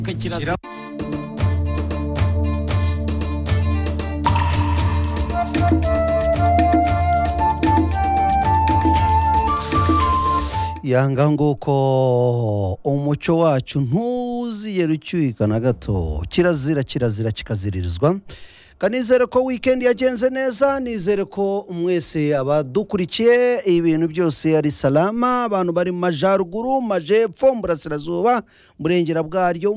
Kakira yanga nguko umuco wacu ntuzigera ucyuka na gato kirazira kikaziririzwa kanizere ko weekend yagenze neza nizere ko mwese abadukurikiye ibintu byose ari salama abantu bari majaruguru majepfo mburasirazuba murengera bwaryo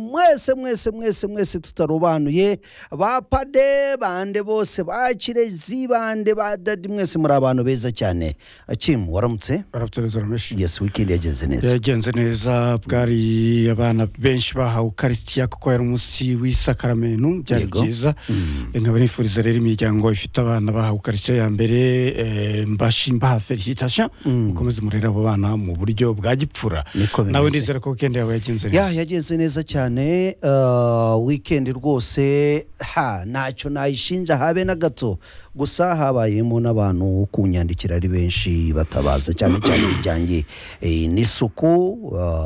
mwese tutarobanuye bapade bande bose bakire zibande badadi mwese muri abantu beza cyane Akim waramutse Barabtereza rameshi yes weekend yagenze neza bwari abana benshi bahawe Eucharistia kuko yari umunsi w'isakaramento byari byiza nifuriza rero imiryango ifite abana bahawe Eucharistia ya mbere mbashimba felicitation mukomeze murera abo bana mu buryo bwa gipfura nawe nizera ko weekend yawe yagenze neza yagenze neza cyane weekend rwose ntacyo nayishinja habe na gato gusa habayemo n'abantu kunyandikira ari benshi batabaza cyane bijyanye n'isuku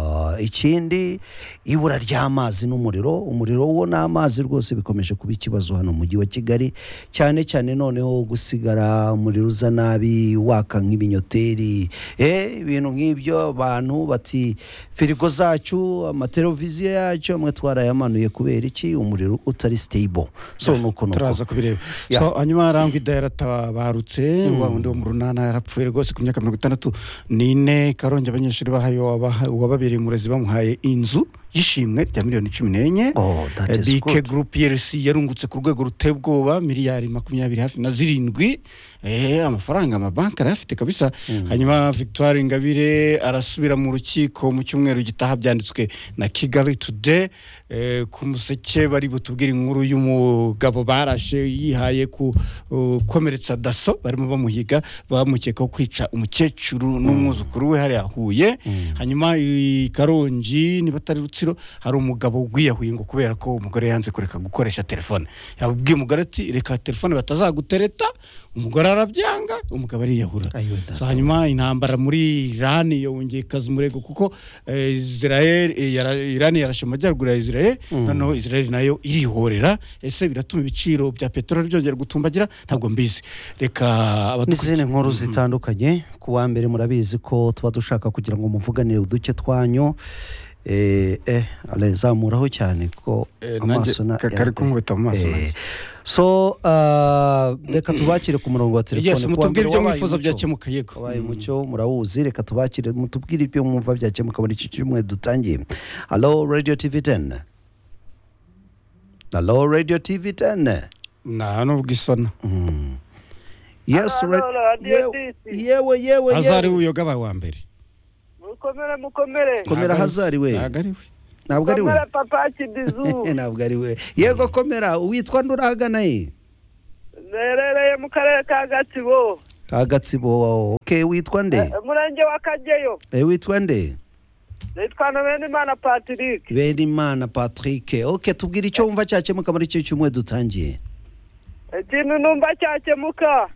ikindi ibura ry'amazi n'umuriro wo n'amazi rwose bikomeje kuba ikibazo hano mu mujyi wa Kigali cyane noneho gusigara umuriro uza nabi waka nk'ibinyoteri ibintu nk'ibyo abantu bati firigo zacu amateleviziyo yacu amwe twarayamanuye kubera iki umuriro utari stable so nuko turaza kubireba so hanyuma arangwida yaratabarutse wundi wo mu runana yarapfuye rwose ku myaka 64 Karongi abanyeshuri bahaye wababereye umurezi bamuhaye inzu yishimwe rya miliyoni 14 DK Group PLC yarungutse ku rwego rutebwoba miliyari 20 hafi na 7 amafaranga amabanki arafite kabisa hanyuma Victoire Ingabire arasubira mu rukiko mu cyumweru gitaha byanditswe na Kigali Today ku museke bari butubwira inkuru y'umugabo barashe yihaye ku komeretsa daso barimo bamuhiga bamukeka kwica umukecuru n'umwuzukuru we hari yahuye hanyuma Karongi ni batari Rutsiro hari umugabo gwiyahuye ngo kubera ko umugore yanze kureka gukoresha telefone yabwiye umugore ati reka telefone batazagutereta umugore arabyanga umugabo ariyahura so hanyuma intambara muri Iran yongeye kazi murego kuko Iran yarashe amajyaruguru ya Israel noneho Israel nayo irihorera ese biratuma ibiciro bya petrol byongera gutumbagira ntabwo mbizi reka n'izindi nkuru zitandukanye ku wa mbere murabizi ko tuba dushaka kugira ngo muvuganire uduce twanyu alezamuraho cyane ko amaso kari kumwita mu maso so reka tubakire ku murongo wa telefone yes mutubwire ibyo mwifuza byakemuka yego wabaye mucyo murawuzi reka tubakire mutubwire ibyo mwumva byakemuka muri iki cyumwe dutangiye Hello Radio TV 10 Hello Radio TV 10 no bwisona yes yewe azari uyoga wa mbere mukomere komera hazari we ntabwo ari we papa kibizu ntabwo ari we yego komera witwa nduragana ye nerereye mu karere ka Gatsibo okay witwa nde murenge wa Kageyo witwa nde nitwa Benimana Patrick okay tubwira icyo wumva cyakemuka muri icyo cyumwe dutangiye ikintu numva cyakemuka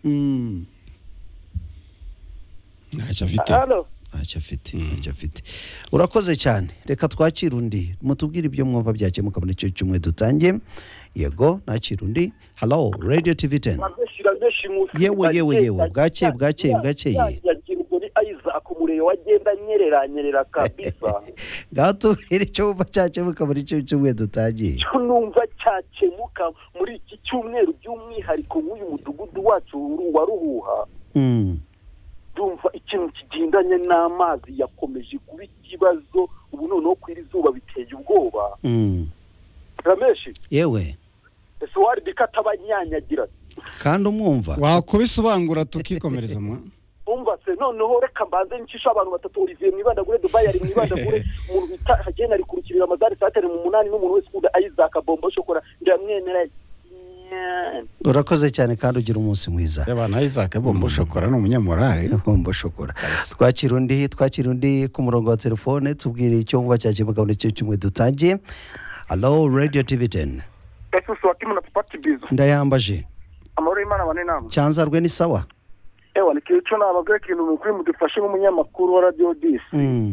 Achafite urakoze cyane reka twakira undi mutubwire ibyo mwumva byakemuka muri icyo cyumwe dutangiye yego nakira undi Hello Radio TV 10 yewe bwakeye Isaac Mureyo wagenda nyerera kabisa gatubwire icyo wumva cyakemuka muri icyo cyumwe dutangiye numva cyakemuka muri iki cyumweru by'umwihariko w'uyu mudugudu wacu wa Ruhuha dumva ikintu kigendanye n'amazi yakomeje kuba ikibazo ubu noneho kwiri zuba biteye ubwoba Rameshi yewe ese wari bikatabanyanygira kandi umwumva wakubisobangura tukikomereza mwa umva se noneho reka mbanze ncisha abantu batatu Olivier Mwibandagure Dubai ari Mwibandagure umuntu bita hagenda ari kurukirira amazari satani mu 8 n'umuntu wese kuda Isaac Bombo shokora ndamwenera urakoze cyane kandi ugira umunsi mwiza yabana Isaac Bombo shokora no munyamorale Bombo shokora twakira undi ku murongo wa telefone tubwire icyo wumva cyakemuka muri icyo cyumwe dutangiye Hello Radio TV 10 Yesu wakimu na papa kibizo ndayambaje amahoro y'Imana bane nama cyanzarwe ni sawa nikico nababwira ikintu mukuri mudufashe nk'umunyamakuru wa Radio 10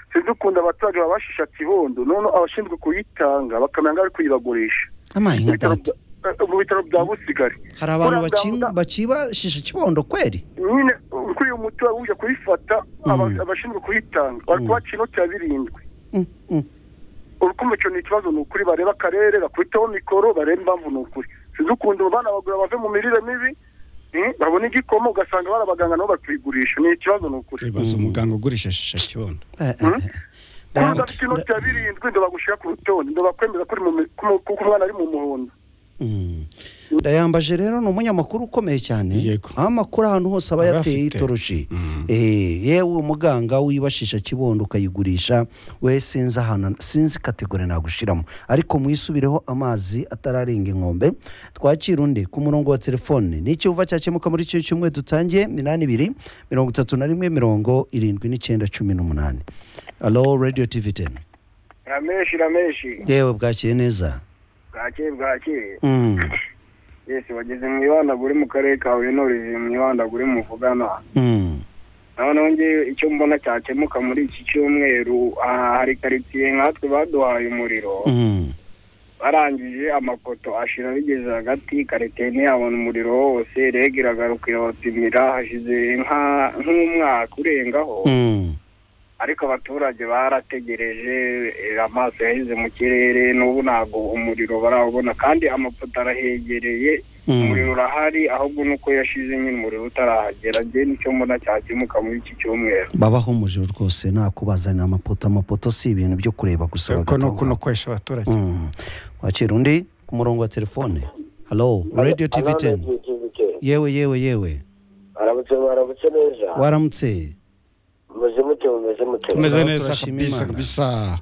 dukunda abaturage babashisha kibondo none abashinzwe kuyitanga bakamenya ari kuyibagurisha mu bitaro bya Busigari hari abantu bakibashisha kibondo kweri nyine kuri uyu muti uje kuyifata abashinzwe kuyitanga bari kubaca inoti ya 7 urukundo cyo ni ikibazo n'ukuri bareba akarere bakubitaho mikoro bareba impamvu n'ukuri dukunda abana bagura bave mu mirire mibi babona igikomo ugasanga barabaganga nabo bakigurisha ni ikibazo n'ukuri bibaza umuganga ugurisha shisha kibondo kuko dafite inoti ya 7 ndo bagushira ku rutonde ndo bakwemeza kuri kuko umwana ari mu muhondo Ndayambaje rero ni umunyamakuru ukomeye cyane amakuru ahantu hose aba yateye itoroshi yewe umuganga wibashisha kibondo ukayigurisha we sinzi kategori nagushiramo ariko mwisubireho amazi atararenga inkombe twakira undi ku murongo wa telefone n'icyo uva cyakemuka muri cyo cyumwe dutangiye 82317918. Allo Radio TV10 Rameshi yewe bwakiye neza bwakeye yes wageze mu Ibanda guri mu karere ka Huye mu Ibanda guri mu Vugana none icyo mbona cyakemuka muri iki cyumweru hari quartier nkatwe baduhaye umuriro barangije amapoto ashira bigeze hagati quartier ntiyabona umuriro wose regiragarukira batimira hashize nk'umwaka urengaho ariko abaturage barategereje amaso yahize mu kirere n'ubu ntago umuriro barawubona kandi amapoto arahegereye umuriro urahari ahubwo nuko yashize nyine umuriro utarahagera nge nicyo mbona cyakemuka muri iki cyumweru babaho umuriro rwose nakubazanira amapoto si ibintu byo kureba gusa bagatanga no kwesha abaturage wakira undi ku murongo wa telefone. Hello Radio TV10 yewe aramutse neza waramutse tumeze neza kabisa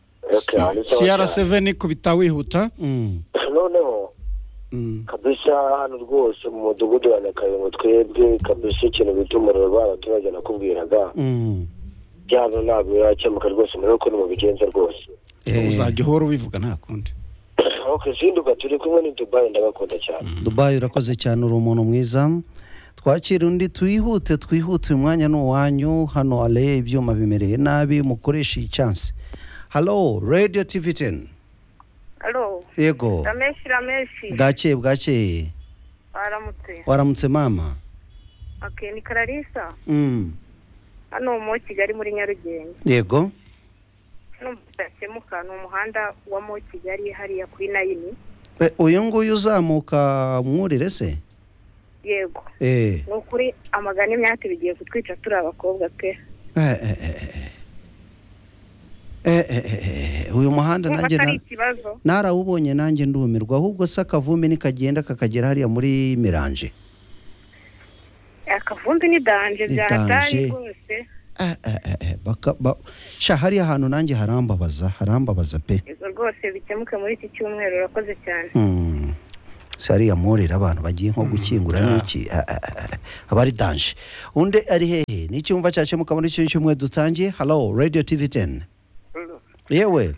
CR7 kubita wihuta noneho kabisa hano rwose mu mudugudu wa Nyakarengo twebwe kabisa ikintu bitumuriro baraturage nakubwiraga byano ntabwo yakemuka rwose muri uko mu bigenza rwose uzajya uhora ubivuga nta kundi sinduka turi kumwe ni Dubai ndagakunda cyane Dubai urakoze cyane uri umuntu mwiza twakira undi twihute umwanya n'uwanyu hano ale ibyuma bimereye nabi mukoresha iyi chance. Hello Radio TV10 Hello yego Rameshi bwakeye waramutse mama okay ni Clarissa hano mu Kigali muri Nyarugenge yego n'umutakemuka n'umuhanda wa mu Kigali hariya kuri 9 uyu nguyu uzamuka mwurire se yego nukuri amagana imyaka bigiye kutwica turi abakobwa pe uyu muhanda nanjye narawubonye nanjye ndumirwa ahubwo se akavumbi nikagenda kakagera hariya muri Miranje akavumbi ni danje byatari rwose hariya ahantu nanjye harambabaza pe rwose bikemuke muri iki cyumweru urakoze cyane sariya morera abantu bagiye nko gukingura n'iki abari danje undi ari hehe n'icyumva cyakemuka muri cyo cyumwe dutangiye. Hello Radio TV10 yewe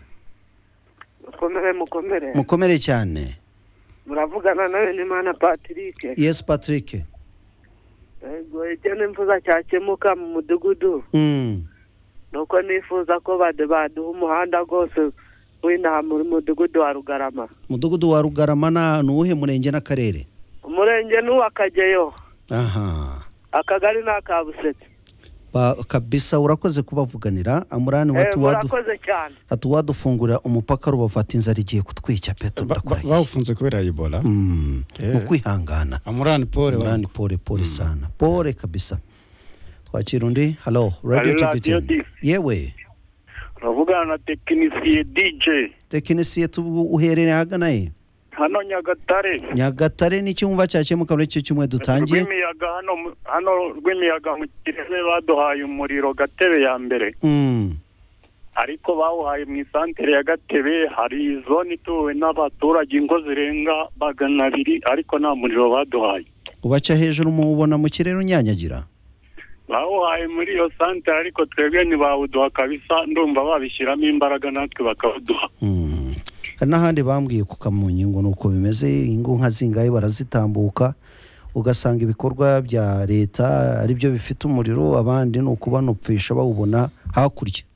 mukomere cyane muravugana nawe n'Imana Patrick. Yes Patrick ego cyane mvuza cyakemuka mu mudugudu nuko nifuza ko baduha umuhanda rwose wina muri mudugudu wa Rugarama na nuhe murenge n'akarere umurenge n'uwakageyo akagari n'akabusetse kabisa urakoze kubavuganira amurani watuwadufungura umupaka rubafata inzara igiye kutwica peto ndakurahiye bawufunze kubera Ebola mu kwihangana amurani pole sana pole kabisa twakira undi. Hello Radio TV10 yewe ravugana na tekinisiye uherereye hagana he hano Nyagatare n'icyumva cyakemuka muri cyo cyumwe dutangiye hano rw'imiyaga mu kirere baduhaye umuriro Gatebe ya mbere ariko bawuhaye mu isantere ya Gatebe hari zone ituwe n'abaturage ingo zirenga 200 ariko nta muriro baduhaye ubaca hejuru mubona mu kirere unyanyagira bawuhaye muri iyo santere ariko twebwe ntibawuduha kabisa ndumva babishyiramo imbaraga natwe bakawuduha n'ahandi bambwiye ku Kamonyi ngo nuko bimeze ingo nka zingaye barazitambuka ugasanga ibikorwa bya leta ari byo bifite umuriro abandi nuko banopfisha bawubona hakurya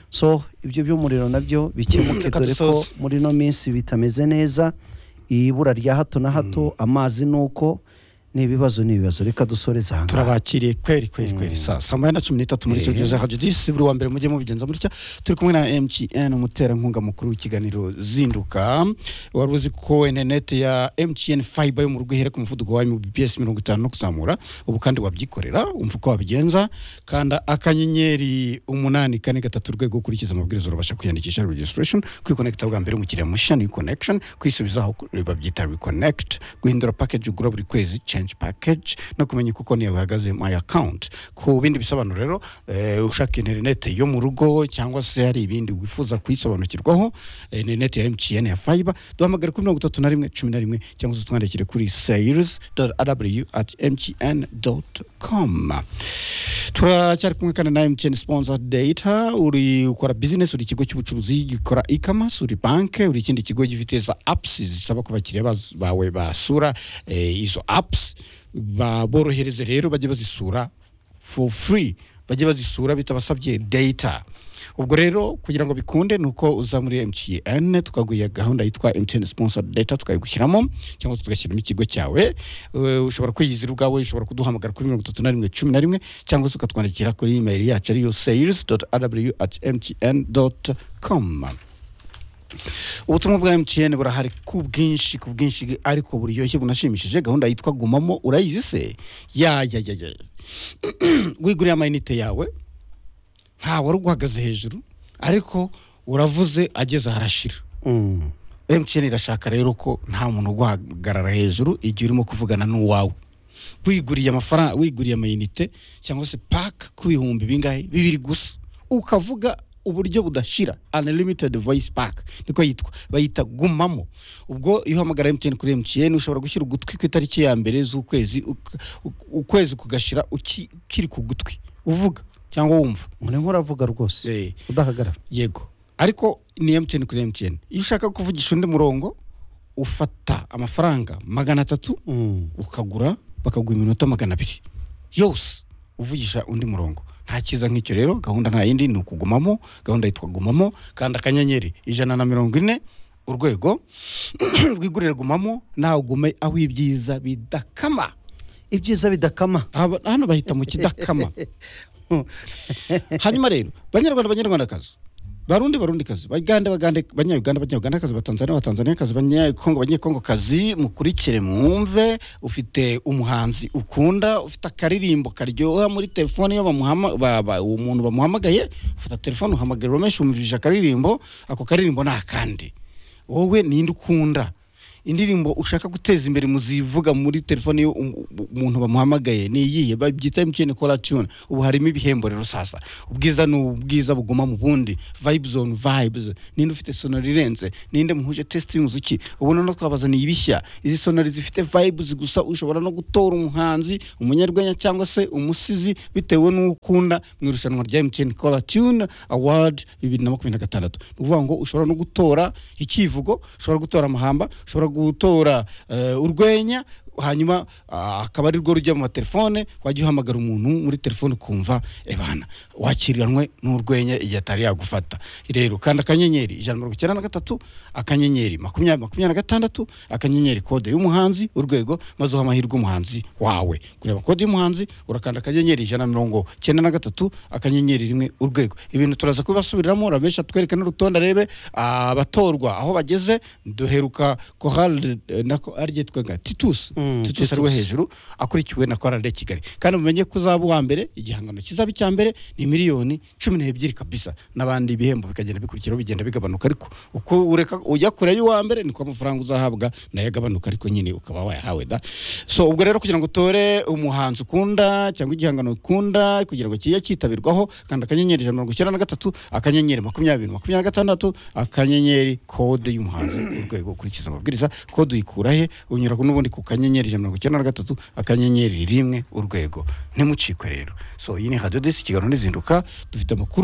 so ibyo by'umuriro nabyo bikemuke dore ko muri no minsi bitameze neza ibura rya hato na hato amazi nuko n'ibibazo reka dusoreza hanga turabakiriye kweri saa moya na 13 muri Jose Hadjis buri wa mbere mujye mubigenza mutya turi kumwe na MTN umutera nkunga mukuru w'ikiganiro zinduka wari uzi ko internet ya MTN fiber yo mu rugo ihere ku muvuduko wa Mbps 50 no kuzamura ubu kandi wabyikorera umva ko wabigenza kanda akanyenyeri 843 rwego ukurikiza amabwiriza urabasha kwiyandikisha registration kwiconnecta bwa mbere umukiriya mushya ni connection kwisubizaho babyita reconnect guhindura package ugura buri kwezi change package no kumenya uko niyo uhagaze my account ku bindi bisobanuro rero ushaka internet yo mu rugo cyangwa se hari ibindi wifuza kwisobanukirwaho internet ya MTN ya fiber duhamagara kuri 3111 cyangwa se twandikire kuri sales.rw@mtn.com turacyari kumwe kandi na MTN sponsor data uri ukora business uri ikigo cy'ubucuruzi gikora e-commerce uri bank uri ikindi kigo gifite za apps zisaba ku bakiriya bawe basura izo apps baborohereze rero bajye bazisura for free bajye bazisura bitabasabye data ubwo rero kugira ngo bikunde nuko uza muri MTN tukaguye gahunda yitwa MTN sponsor data tukayigushyiramo cyangwa tugashyiramo ikigo cyawe ushobora kwiyizira ubwawe ushobora kuduhamagara kuri 3111 cyangwa se ukatwandikira kuri email yacu ariyo sales.rw@mtn.com ubutumwa bwa MTN burahari ku bwinshi ariko buryoshye bunashimishije gahunda yitwa gumamo urayizi se wiguriye amayinite yawe nta wari uguhagaze hejuru ariko uravuze ageze harashira MTN irashaka rero ko nta muntu uguhagarara hejuru igihe urimo kuvugana n'uwawe wiguriye amafaranga wiguriye amayinite cyangwa se pack ku bihumbi bingahe bibiri gusa ukavuga uburyo budashira unlimited voice pack niko yitwa bayita gumamo ubwo iyo hamagara MTN kuri MTN ushobora gushyira ugutwi ku itariki ya mbere z'ukwezi ukwezi kugashira ukiri ku gutwi uvuga cyangwa wumva mune nkuravuga rwose udahagarara yego ariko ni MTN kuri MTN iyo ushaka kuvugisha undi murongo ufata amafaranga 300 ukagura bakaguha iminota 200 yose uvugisha undi murongo nta kiza nk'icyo rero gahunda nta yindi ni ukugumamo gahunda yitwa gumamo kandi akanyenyeri 140 urwego rwigurira gumamo nawe ugume aho ibyiza bidakama hano bahita mu kidakama hanyuma rero banyarwandakazi barundikazi banyayugandakazi batanzaniyakazi banyekongokazi mukurikire mwumve ufite umuhanzi ukunda ufite akaririmbo karyoha muri telefone yo umuntu bamuhamagaye ufata telefone uhamagara romesha umvije akaririmbo ako karirimbo nakandi wowe ninde ukunda indirimbo ushaka guteza imbere muzivuga muri telefone yo umuntu bamuhamagaye ni iyihe babyita MTN Caller Tune ubu harimo ibihembo rero sasa ubwiza buguma mu bundi vibes on vibes ninde ufite sonori renze ninde muhuje testing muziki ubona no kwabazaniye ibishya izi sonori zifite vibes gusa ushobora no gutora umuhanzi umunyarwenya cyangwa se umusizi bitewe n'ukunda mu irushanwa rya MTN Caller Tune Award 2026 uvuga ngo ushobora no gutora ikivugo ushobora gutora amahamba ushobora gutora urwenya hanyuma akaba ari rwo rujya mu telefone wajya uhamagara umuntu muri telefone kumva ebana wakiriranwe n'urwenya igihe atari yagufata rero kandi akanyenyeri 193 akanyenyeri 2026 akanyenyeri kode y'umuhanzi urwego maze uhamahirwe umuhanzi wawe kureba kode y'umuhanzi urakanda akanyenyeri 193 akanyenyeri rimwe urwego ibintu turaza kubasubiriramo rabesha twereka n'urutonde arebe abatorwa aho bageze duheruka Chorale nako arigitwaga Titus tutusarwe hejuru akurikiwe na Chorale Kigali kandi mumenye kuzaba wa mbere igihangano kizaba cyambere ni miliyoni 12 kabisa nabandi bihembo bikagenda bikurikira bigenda bigabanuka ariko uko ureka ujya kure y'uwa mbere niko amafaranga uzahabwa nayagabanuka ariko nyine ukaba wayahawe da so ubwo rero kugira ngo tore umuhanzi ukunda cyangwa igihangano ukunda kugira ngo kiye kitabirwaho kandi akanyenyeri 193 akanyenyeri 2026 akanyenyeri kode y'umuhanzi urwego kurikiza amabwiriza kode uyikura he unyura n'ubundi ku kanyenyeri 193 akanyenyeri rimwe urwego ntimucikwe rero so yini Radio Disi kiganiro nizinduka dufite amakuru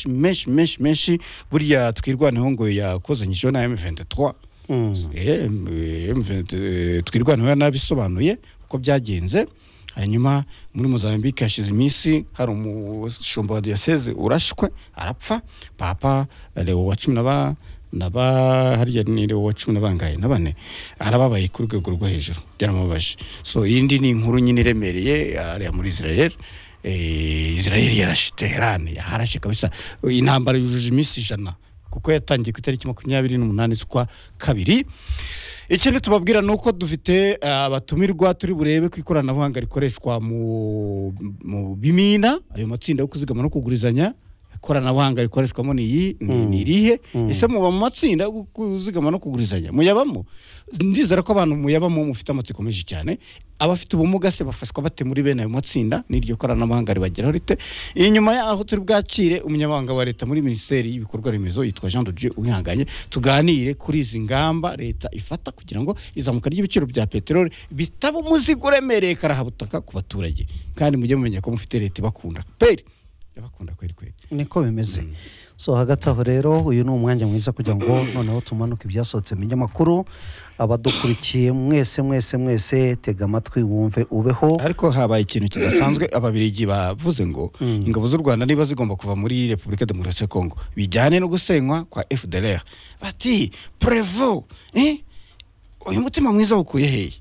menshi buriya twirwaneho ngo yakozanyije na M23 twirwaneho nabisobanuye uko byagenze hanyuma muri Mozambique hashize iminsi hari umushumba wa diocese urashwe arapfa papa Leo wa 10 hariya ni Leo wa 10 bangaye nabane arababaye ku rwego rwo hejuru byaramubabaje. So indi ni inkuru nyine iremereye ari muri Israel. Israel yarashe Tehran yaharashe kabisa intambara yujuje iminsi 100 kuko yatangiye ku itariki 28 z'ukwa kabiri. Ikindi tubabwira nuko dufite abatumirwa turi burebe ku ikoranabuhanga rikoreshwa mu bimina ayo matsinda yo kuzigama no kugurizanya. Ikoranabuhanga rikoreshwamo ni irihe ese muba mu matsinda yo kuzigama no kugurizanya muyabamo? Ndizera ko abantu muyabamo mufite amatsiko menshi cyane. Abafite ubumuga se bafashwa bate muri bene ayo matsinda n'iryo koranabuhanga ribageraho rite? Inyuma yaho turi bwakire umunyamabanga wa leta muri Minisiteri y'ibikorwa remezo yitwa Jean de Dieu Uwihanganye tuganire kuri izi ngamba leta ifata kugira ngo izamuka ry'ibiciro bya peteroli bitaba umuzigo uremereye karahabutaka ku baturage. Kandi mujye mumenya ko mufite leta bakunda peri bakunda kweri niko bimeze. So hagati aho rero uyu ni umwanya mwiza kugira ngo noneho tumanuke ibyasohotse mu nyamakuru. Abadukurikiye mwese tega amatwi wumve ubeho. Ariko habaye ikintu kidasanzwe ababirigi bavuze ngo ingabo z'u Rwanda niba zigomba kuva muri Republika Demokarasi ya Kongo bijyane no gusenywa kwa FDLR. Bati Prevo uyu mutima mwiza ukuye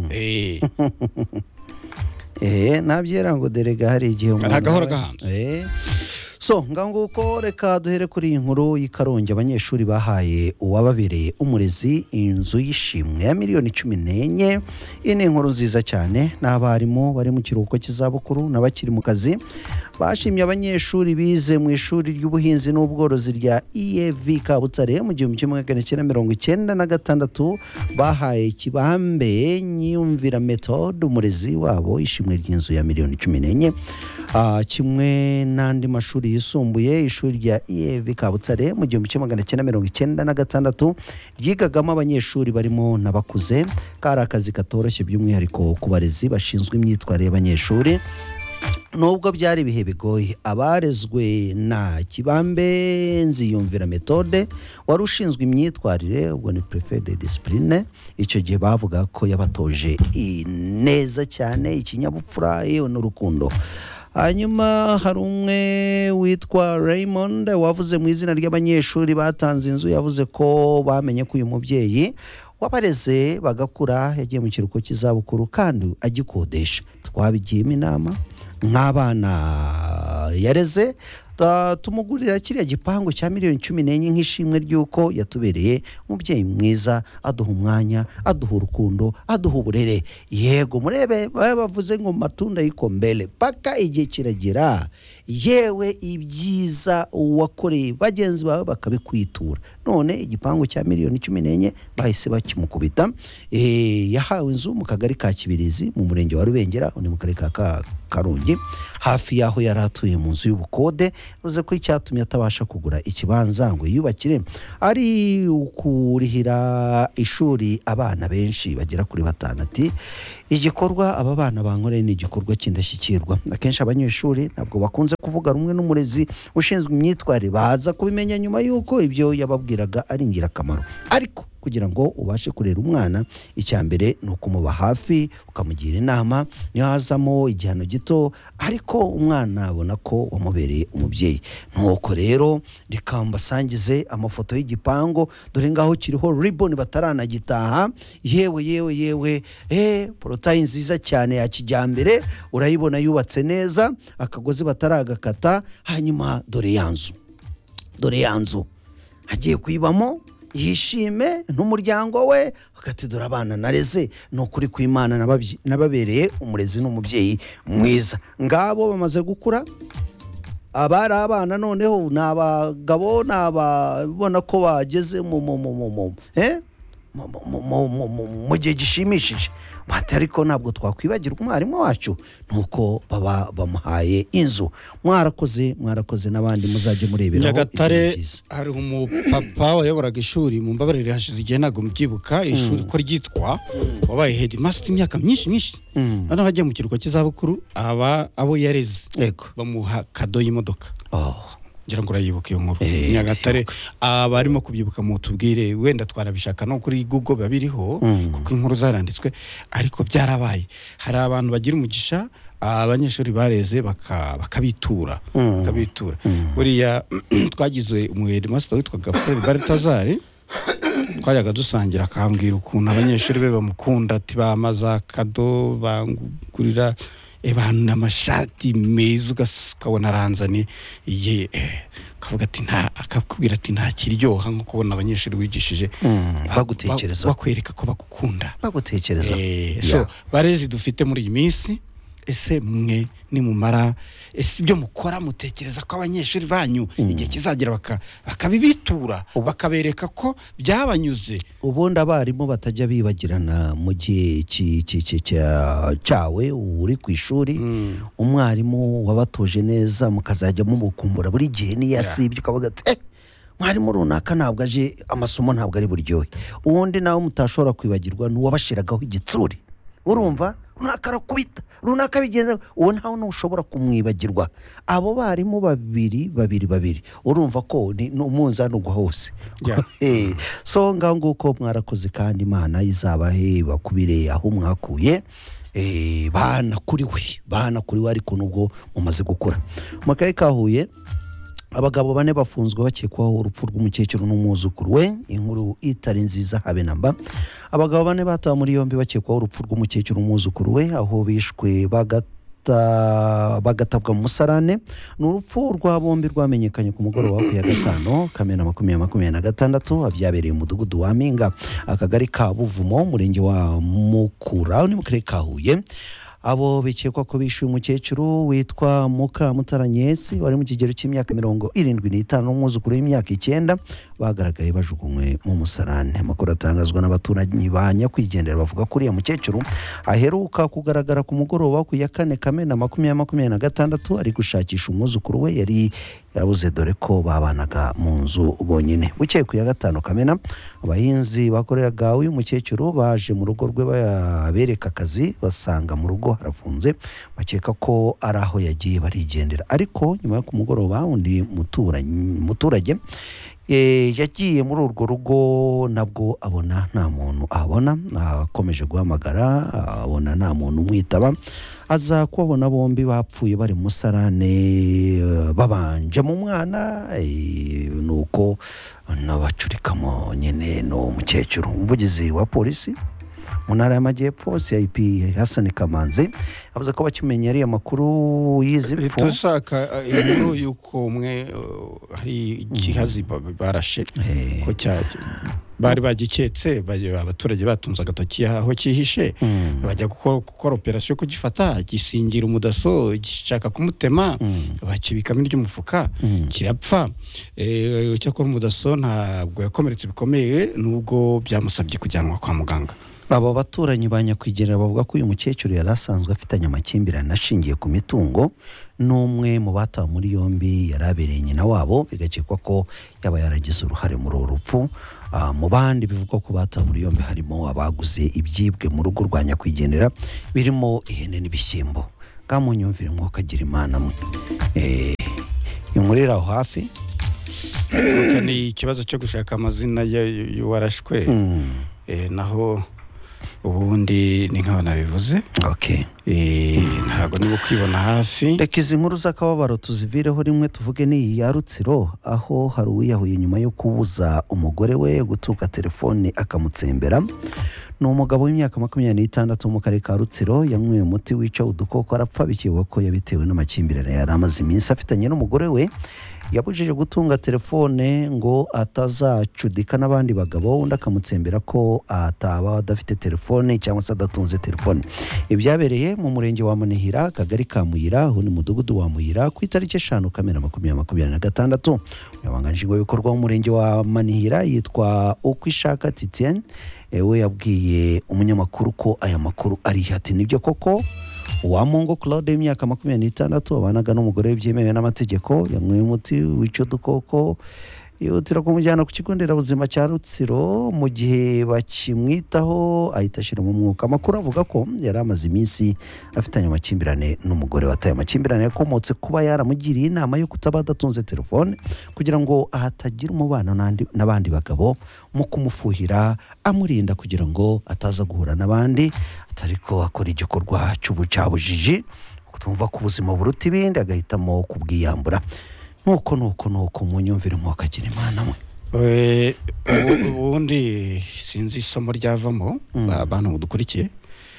hehe nabyera ngo derega hari igihe agahora gahanze. So nguko reka duhere kuri iyi nkuru y'Ikarongi. Abanyeshuri bahaye uwababereye umurezi inzu y'ishimwe ya miliyoni 14. Iyi ni inkuru nziza cyane. N'abarimu bari mu kiruhuko cy'izabukuru n'abakiri mu kazi bashimye abanyeshuri bize mu ishuri ry'ubuhinzi n'ubworozi rya EAV Kabutare mu 1996 bahaye Kibambe Nyumvira Methode umurezi wabo ishimwe ry'inzu ya miliyoni 14. Kimwe n'andi mashuri yisumbuye ishuri rya EAV Kabutare mu 1996 ryigagamo abanyeshuri barimo n'abakuze. Kari akazi katoroshye by'umwihariko ku barezi bashinzwe imyitwarire y'abanyeshuri. Nubwo byari ibihe bigoye abarezwe na Kibambe Nziyumvira Methode wari ushinzwe imyitwarire ubwo ni prefet de discipline. Icyo gihe bavuga ko yabatoje neza cyane ikinyabupfura yewe n'urukundo. Hanyuma hari umwe witwa Raymond wavuze mu izina ry'abanyeshuri batanze inzu yavuze ko bamenye ko uyu mubyeyi wabareze bagakura yagiye mu kiruhuko cy'izabukuru kandi agikodesha. Twabigiyemo inama nk'abana yareze tumugurira kiriya gipangu cya miliyoni 14 nk'ishimwe ry'uko yatubereye umubyeyi mwiza, aduha umwanya, aduha urukundo, aduha uburere. Yego murebe bavuze ngo matunda yiko mbele paka igihe kiragira yewe ibyiza wakoreye bagenzi bawe bakabikwitura. None igipangu cya miliyoni 14 bahise bakimukubita. Yahawe inzu mu kagari ka Kibirizi mu murenge wa Rubengera ni mu karere ka Karongi hafi yaho yaratuye mu nzu y'ubukode. Uze ko icyatumye atabasha kugura ikibanza ngo yubakire ari ukurihira ishuri abana benshi bagera kuri 5. Ati igikorwa aba bana bankoreye ni igikorwa kindashyikirwa. Akenshi abanyeshuri ntabwo bakunze kuvuga rumwe n'umurezi ushinzwe imyitwarire baza kubimenya nyuma y'uko ibyo yababwiraga ari ingirakamaro. Ariko kugira ngo ubashe kurera umwana icyambere no kumuba hafi ukamugira inama niyo hazamo igihano gito ariko umwana abona ko wamubereye umubyeyi. Nuko rero rikambasangize amafoto y'igipango dore ngaho kiriho ribbon bataranagitaha. Yewe porotayi nziza cyane ya kijyambere urayibona yubatse neza akagozi bataragakata. Hanyuma dore yanzu agiye kuyibamo yishime n'umuryango we hagati dore abana nareze no kuri kw'Imana nababereye umurezi n'umubyeyi mwiza. Ngabo bamaze gukura abari abana noneho nabagabo nababona ko bageze mu gihe gishimishije. Ariko ntabwo twakwibagirwa umwarimu wacu nuko baba bamuhaye inzu. Mwarakoze n'abandi muzajye mureberaho. Nyagatare hari umupapa wayoboraga ishuri mu Mbabarire hashize igihe ntabwo mubyibuka ishuri ko ryitwa wabaye headmaster imyaka myinshi. Hano hagiye mu kiruhuko cy'izabukuru abo yareze bamuha kado y'imodoka. ngira ngo urayibuka iyo nkuru Nyagatare abarimo kubyibuka mu tubwire wenda twarabishaka no kuri Google babiriho kuko inkuru zaranditswe ariko byarabaye hari abantu bagira umugisha abanyeshuri bareze bakabitura buriya twagize umuheri master witwaga Frere Baltazar twajaga dusangira akambwira ukuntu abanyeshuri be bamukunda ati bamaza kado bangurira abantu n'amashati meza ukabona aranzani iye kavuga ati akakubwira ati nta kiryoha nko kubona abanyeshuri wigishije bagutekereza bakwereka ko bagukunda bagutekereza so barezi dufite muri iyi minsi ese mwe nimumara ese ibyo mukora mutekereza ko abanyeshuri banyu igihe kizagira bakabibitura bakabereka ko byabanyuze ubundi abarimu batajya bibagirana mu gihe cyawe uri ku ishuri umwarimu wabatoje neza mukazajya mumukumbura buri gihe niyasibye ukavuga ati mwarimu runaka ntabwo aje amasomo ntabwo ari buryohe ubundi nawe mutashobora kwibagirwa n'uwabashiragaho igitsuri urumva runaka arakubita runaka bigenza uwo ntawe n'ushobora kumwibagirwa abo barimu babiri urumva ko ni umunzani ugwa hose so ngaho nguko mwarakoze kandi Imana izabahe bakubire aho mwakuye bana kuri we ariko nubwo mumaze gukura mu karere ka Huye abagabo 4 bafunzwe bakekwaho urupfu rw'umukecuru n'umwuzukuru we inkuru itari nziza habe namba abagabo 4 batawe muri yombi bakekwaho urupfu rw'umukecuru n'umwuzukuru we aho bishwe bagatabwa mu musarane n'urupfu rwa bombi rwamenyekanye ku mugoroba wa 5 Kamena 2026 abyabereye mu mudugudu wa Mpinga akagari ka Buvumo umurenge wa Mukura ni mu karere ka Huye abo bikekwa ko bishuye umukecuru witwa Mukamutara-Nyesi wari mu kigero cy'imyaka 75 n'umwuzukuru w'imyaka 9 bagaragaye bajugunywe mu musarane amakuru atangazwa n'abaturanyi ba Nyakwigendera bavuga ko uriya mukecuru aheruka kugaragara ku mugoroba ku ya 4 Kamena 2026 ari gushakisha umwuzukuru we yari yabuze dore ko babanaga mu nzu bonyine bukeye ku ya 5 Kamena abahinzi bakoreraga uyu mukecuru baje mu rugo rwe babereka akazi basanga mu rugo harafunze bakeka ko ari aho yagiye barigendera ariko nyuma yo ku mugoroba undi muturage yagiye muri urwo rugo nabwo abona nta muntu abona akomeje guhamagara abona nta muntu umwitaba aza kubabona bombi bapfuye bari musarane babanje mu mwana nuko nabacurikamo nyene no mukecuru umuvugizi wa polisi mu ntara y'Amajyepfo CIP Hassan Kamanzi avuze ko bakimenye ari amakuru y'izipfu tushaka inkuru yuko umwe hari gihazi barashe ko cyaje bari bagiketse abaturage batunze agatoki aho kihishe bajya gukora operation kugifata gisingira umudaso gishaka kumutema bakibikamo ry'umufuka kirapfa cyakora umudaso ntabwo yakomeretse bikomeye nubwo byamusabye kujyanwa kwa muganga abo baturanyi ba Nyakwigendera bavuga ko uyu mukecuru yari asanzwe afitanye amakimbirane ashingiye ku mitungo n'umwe mu batawe muri yombi yarabereye nyina wabo bigakekwa ko yaba yaragize uruhare muri uru rupfu mu bandi bivugwa ko batawe muri yombi harimo abaguze ibyibwe mu rugo rwa Nyakwigendera birimo ihene n'ibishyimbo kamunyumvire mwuka agira Imana mwe yumurira aho hafi ni ikibazo cyo gushaka amazina y'uwarashwe naho ubundi ni nk'aho nabivuze ntabwo niba kwibona hafi reka izi nkuru z'akababaro tuzivireho rimwe tuvuge n'iyi ya Rutsiro aho hari uwiyahuye nyuma yo kubuza umugore we gutuka telefone akamutsembera ni umugabo w'imyaka 26 mu karere ka Rutsiro yanyweye umuti wica udukoko arapfa bikekwa ko yabitewe n'amakimbirane yari amaze iminsi afitanye n'umugore we yabujije gutunga telefone ngo atazacudika n'abandi bagabo undi akamutsembera ko ataba adafite telefone cyangwa se adatunze telefone ibyabereye mu murenge wa Manihira akagari ka Muyira aho ni mudugudu wa Muyira ku itariki 5 Kamena 2026 umunyamabanga nshingwabikorwa w'umurenge wa Manihira yitwa Ukwishaka Titienne we yabwiye umunyamakuru ko aya makuru ari hati nibyo koko Uwamungu Claude y'imyaka 26 abanaga n'umugore we byemewe n'amategeko yanyweye umuti wica udukoko yihutira kumujyana ku kigo nderabuzima cya Rutsiro. Mu gihe bakimwitaho ahita ashyiramo umwuka. Amakuru avuga ko yari amaze iminsi afitanye amakimbirane n'umugore wataye amakimbirane yakomotse kuba yaramugiriye inama yo kutaba adatunze telefone kugira ngo ahatagira umubano n'abandi bagabo, mu kumufuhira amurinda kugira ngo ataza guhura n'abandi, atariko akora igikorwa cy'ubucabujiji tumva ko ubuzima buruta ibindi agahitamo kubwiyambura. nuko munyumvire mwakagira Imana mwe. ubundi sinzi isomo ryavamo abantu mudukurikiye,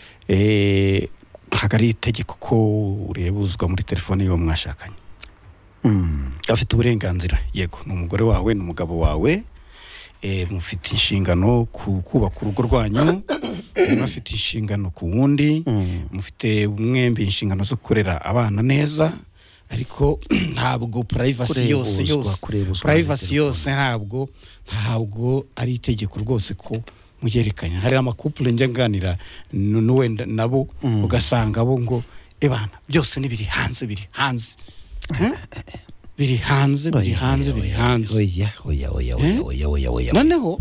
hagari itegeko ko urebuzwa muri telefone y'uwo mwashakanye. Afite uburenganzira, yego, ni umugore wawe n'umugabo wawe, mufite inshingano kubaka urugo rwanyu, mufite inshingano ku wundi, mufite mwembi inshingano zo kurera abana neza, ariko ntabwo privacy yose ntabwo ari itegeko rwose ko muyerekanye. Hari amakupule njya nganira n'uwenda nabo ugasanga bo ngo ebana byose ni biri hanze oya. Noneho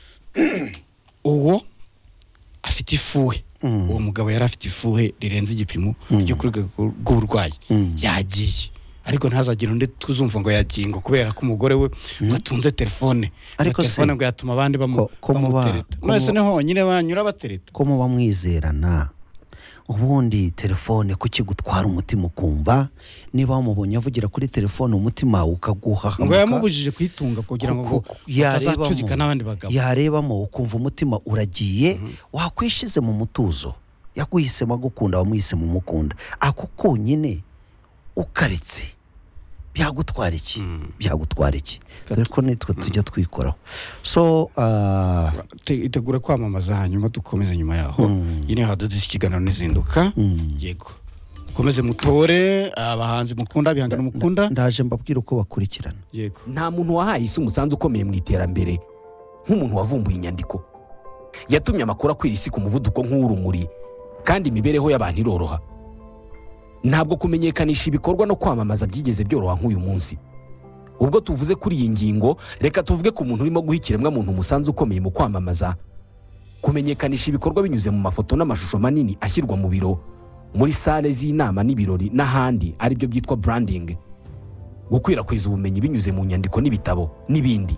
uwo afite ifuhe, uwo mugabo yari afite ifuhe rirenze igipimo ryo ku rwego rw'uburwayi, yagiye, ariko ntazagire undi tuzumva ngo yagiye ngo kubera ko umugore we atunze telefone, ariko telefone ngo yatuma abandi bamutereta. Mwese niho nyine banyura batereta ko muba mwizerana. Ubundi telefone kuki gutwara umutima ukumva niba wamubonye avugira kuri telefone umutima ukaguha ngo yamubujije kuyitunga kugira ngo atazacurika n'abandi bagabo, yarebamo ukumva umutima uragiye, wakwishize mu mutuzo, yaguhisemo gukunda wamuhisemo umukunda, ako konyine ukaretse byagutwara iki? Dore ko nitwe tujya twikoraho. So itegura kwamamaza, hanyuma dukomeze nyuma yaho. Yine hadoze ikiganiro n'izinduka. Yego, komeze mutore abahanzi mukunda, bihangana mukunda, ndaje mbabwira uko bakurikirana. Yego, nta muntu wahaye isi umusanzu ukomeye mu iterambere nk'umuntu wavumbuye inyandiko. Yatumye amakuru akwira isi ku muvuduko nk'urumuri, kandi imibereho y'abantu iroroha. Ntabwo kumenyekanisha ibikorwa no kwamamaza byigeze byoroha nk'uyu munsi. Ubwo tuvuze kuri iyi ngingo, reka tuvuge ku muntu urimo guha ikiremwamuntu umusanzu ukomeye mu kwamamaza. Kumenyekanisha ibikorwa binyuze mu mafoto n'amashusho manini ashyirwa mu biro, muri sale z'inama n'ibirori n'ahandi, aribyo byitwa branding. Gukwirakwiza ubumenyi binyuze mu nyandiko n'ibitabo n'ibindi.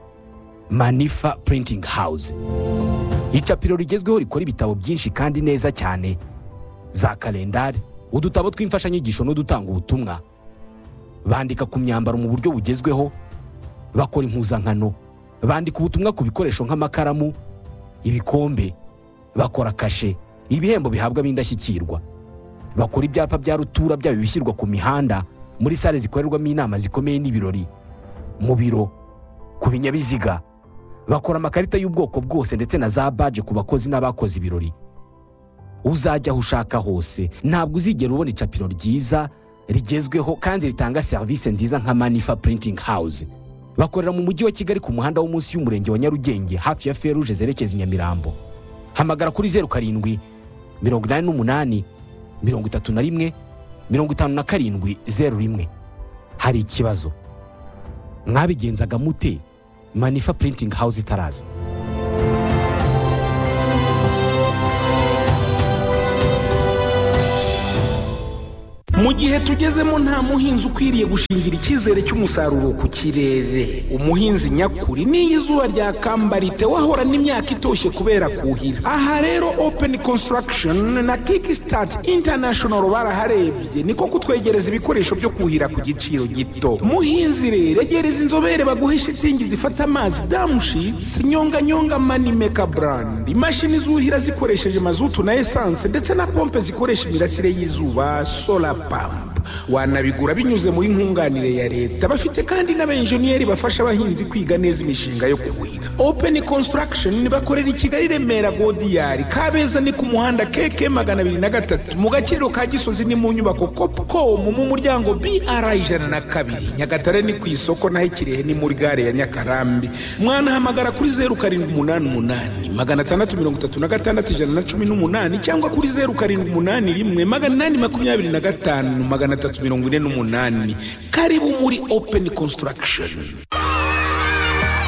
Manifa Printing House, icapiro rigezweho rikora ibitabo byinshi kandi neza cyane, za kalendari, udutabo tw'imfashanyigisho n'udutanga ubutumwa. Bandika ku myambaro mu buryo bugezweho, bakora impuzankano, bandika ubutumwa ku bikoresho nk'amakaramu, ibikombe, bakora kashe, ibihembo bihabwa b'indashyikirwa, bakora ibyapa bya rutura byaba bishyirwa ku mihanda, muri sale zikorerwamo inama zikomeye n'ibirori, mu biro, ku binyabiziga, bakora amakarita y'ubwoko bwose ndetse na za badge ku bakozi n'abakoze ibirori. Uzajya aho ushaka hose, ntabwo uzigera ubona icapiro ryiza rigezweho kandi ritanga serivisi nziza nka Manifa Printing House. Bakorera mu mujyi wa Kigali ku muhanda wo munsi y'umurenge wa Nyarugenge, hafi ya Feruje zerekeza i Nyamirambo. Hamagara kuri 07 88 31 57 01. Hari ikibazo mwabigenzaga mute Manifa Printing House itaraza? Mu gihe tugezemo nta muhinzi ukwiriye gushingira icyizere cy'umusaruro ku kirere. Umuhinzi nyakuri n'iyo izuba ryakambarite wahorana imyaka itoshye kubera kuhira. Aha rero Open Construction na Kickstart International baraharebye, niko kutwegereza ibikoresho byo kuhira ku giciro gito. Muhinzi rero egereza inzobere baguhe shitingi zifata amazi, damushitsi, nyonga Money Maker brand, imashini zuhira zikoresheje mazutu na essence ndetse na pompe zikoresha imirasire y'izuba, solar pump. Wanabigura binyuze muri nkunganire ya leta. Bafite kandi n'abenjeniyeri bafasha abahinzi kwiga neza imishinga yo kuhira. Open Construction bakorera i Kigali, Remera, Godiyari, Kabeza ni ku muhanda KK 203, mu Gakiriro ka Gisozi ni mu nyubako Copcom mu muryango BR 102, Nyagatare ni ku isoko naho Kirehe ni muri gare ya Nyakarambi. Mwana hamagara kuri 0788 636 cyangwa kuri 0781 825 348. Karibu muri Open Construction.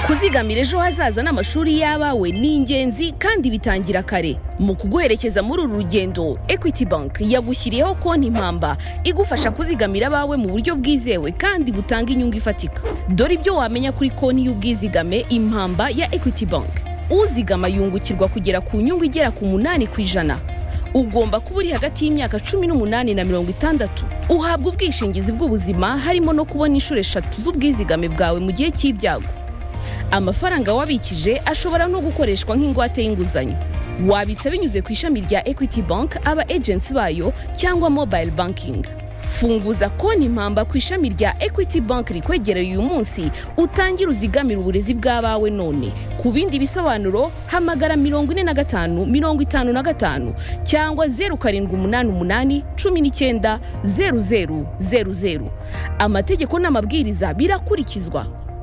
kuzigamira ejo hazaza n'amashuri y'abawe ni ingenzi kandi bitangira kare. Mu kuguherekeza muri uru rugendo, Equity Bank yagushyiriyeho konti mpamba igufasha kuzigamira abawe mu buryo bwizewe kandi butanga inyungu ifatika. Dore ibyo wamenya kuri konti y'ubwizigame impamba ya Equity Bank. Uzigama yungukirwa kugera ku nyungu igera ku 8%. Ugomba kuba uri hagati y'imyaka 18 na 60. Uhabwa ubwishingizi bw'ubuzima harimo no kubona inshuro 3 z'ubwizigame bwawe mu gihe cy'ibyago. Amafaranga wabikije ashobora no gukoreshwa nk'ingwate y'inguzanyo. Wabitsa binyuze ku ishami rya Equity Bank, aba agents bayo cyangwa mobile banking. Funguza konti mpamba ku ishami rya Equity Bank rikwegereye uyu munsi, utangira uzigamira uburezi bw'abawe none. Ku bindi bisobanuro hamagara 45 55 cyangwa 0788 19 0000. Amategeko n'amabwiriza birakurikizwa.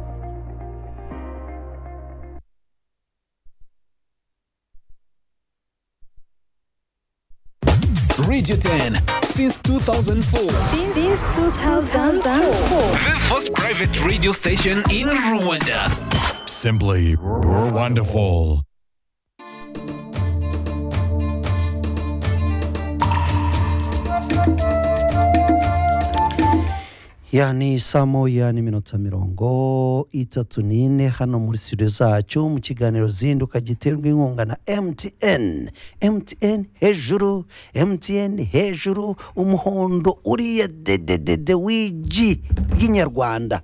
Radio 10 since 2004. Since 2004. The first private radio station in Rwanda. Simply wonderful. Yani saa moya n'iminota 34 hano muri studio zacu mu kiganiro zinduka giterwa inkunga na MTN. MTN hejuru umuhondo uriya de wigi y'inyarwanda.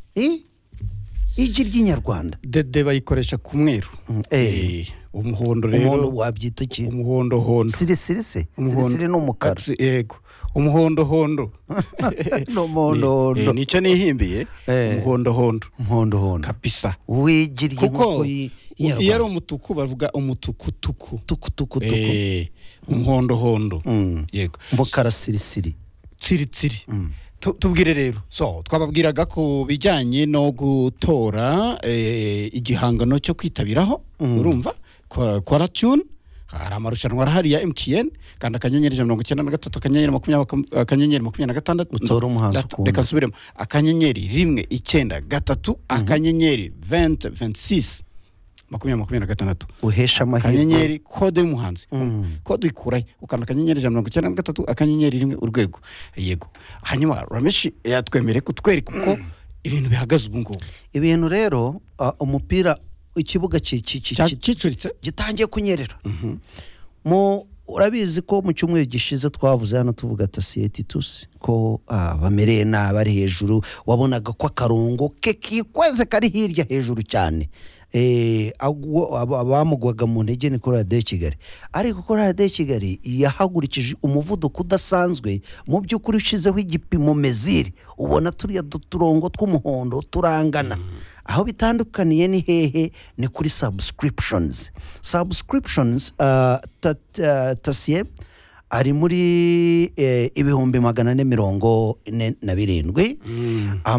Igi ry'inyarwanda. Dede bayikoresha ku mweru. Umuhondo rero. Umuhondo wabyita iki? Umuhondo hondo. Sirisiri n'umukara. Yego. Umuhondo hondo. No mondo. Nico nihimbiye. Umuhondo hondo. Kabisa. Wigiriye nkuko iyo ari umutuku bavuga umutukutuku. Tukutuku. Umuhondo hondo. Yego. Mbokara sirisiri. Tsiri. Tubwire rero. So twababwiraga ko bijyanye no gutora igihangano cyo kwitabiraho. Urumva? Kora tune. Hari amarushanwa arahari ya MTN kandi akanyenyeri 93 akanyenyeri 26 utora umuhanzi ukunda. Reka nsubiremo akanyenyeri 193 akanyenyeri 2026 26 uhesha amahirwe akanyenyeri kode y'umuhanzi kode ikuraye ukanda akanyenyeri 93 akanyenyeri 1 urwego. Yego hanyuma Rameshi yatwemere kutwereka uko ibintu bihagaze ubu ngubu. Ibintu rero umupira ikibuga cicuritse gitangiye kunyerera. Urabizi ko mu cyumweru gishize twavuze hano tuvuga Tasiyeti tusi ko bamereye nabi ari hejuru, wabonaga ko akarongo ke kikweze kari hirya hejuru cyane. Abamugwaga mu ntege ni kuri Radio Kigali, ariko kuri Radio Kigali yahagurikije umuvuduko udasanzwe. Mu by'ukuri ushizeho igipimo meziri ubona turiya turongo tw'umuhondo turangana. Aho bitandukaniye ni hehe? Ni kuri subscriptions. Tasiye ari muri 447